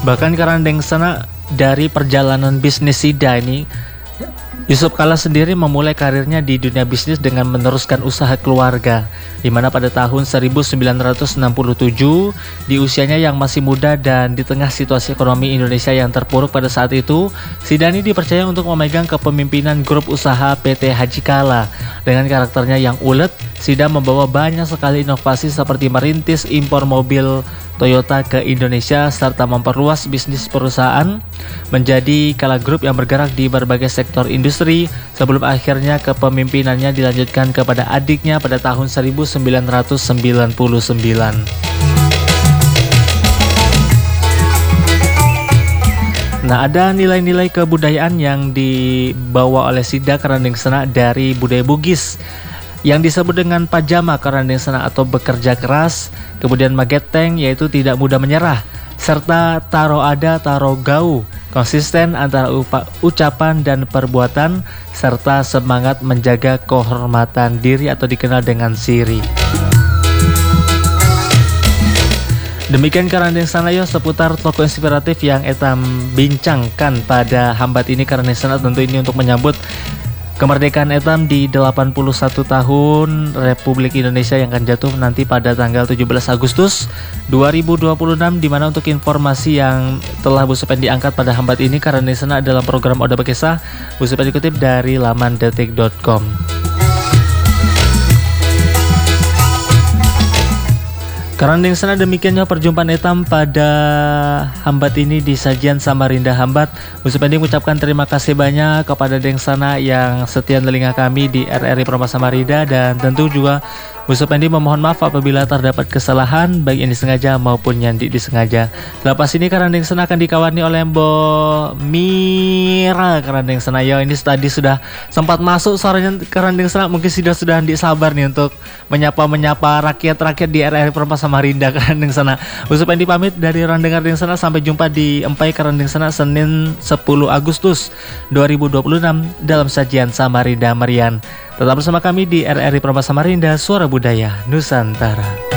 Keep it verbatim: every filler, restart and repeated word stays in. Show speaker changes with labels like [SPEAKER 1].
[SPEAKER 1] Bahkan karena Deng Sana dari perjalanan bisnis Sida ini, Yusuf Kala sendiri memulai karirnya di dunia bisnis dengan meneruskan usaha keluarga, di mana pada tahun seribu sembilan ratus enam puluh tujuh, di usianya yang masih muda dan di tengah situasi ekonomi Indonesia yang terpuruk pada saat itu, Sidani dipercaya untuk memegang kepemimpinan grup usaha P T Haji Kala. Dengan karakternya yang ulet, Sida membawa banyak sekali inovasi seperti merintis impor mobil Toyota ke Indonesia serta memperluas bisnis perusahaan menjadi Kala Group yang bergerak di berbagai sektor industri sebelum akhirnya kepemimpinannya dilanjutkan kepada adiknya pada tahun seribu sembilan ratus sembilan puluh sembilan. Nah, ada nilai-nilai kebudayaan yang dibawa oleh Sida Karandengsana dari budaya Bugis yang disebut dengan pajama Karandengsana atau bekerja keras, kemudian mageteng yaitu tidak mudah menyerah, serta taro ada taro gau, konsisten antara upa, ucapan dan perbuatan, serta semangat menjaga kehormatan diri atau dikenal dengan siri. Demikian Karandengsana yo seputar tokoh inspiratif yang etam bincangkan pada hambat ini Karandengsana, tentu ini untuk menyambut kemerdekaan etam di delapan puluh satu tahun Republik Indonesia yang akan jatuh nanti pada tanggal tujuh belas Agustus dua ribu dua puluh enam, di mana untuk informasi yang telah Bu Supen diangkat pada hambat ini Karandengsana dalam program Oda Bekisah, Bu Supen dikutip dari laman detik dot com. Karandengsana demikiannya perjumpaan etam pada hambat ini di sajian Samarinda Hambat. Bu Supendi mengucapkan terima kasih banyak kepada Dengsana yang setia telinga kami di R R I Promo Samarinda, dan tentu juga Bu Supendi memohon maaf apabila terdapat kesalahan baik yang disengaja maupun yang tidak disengaja. Lepas ini Karandengsana akan dikawani oleh Mbo Mira Karandengsana. Ya, ini tadi sudah sempat masuk suaranya Karandengsana, mungkin sudah sudah tidak sabar nih untuk menyapa-menyapa rakyat-rakyat di R R I Promo Samarinda Karandengsana. Bu Supendi pamit dari Randengar Dengsana, sampai jumpa di Empai Karandengsana Senin sepuluh Agustus dua ribu dua puluh enam dalam sajian Samarinda Merian. Tetap bersama kami di R R I Promo Samarinda, Suara Budaya Nusantara.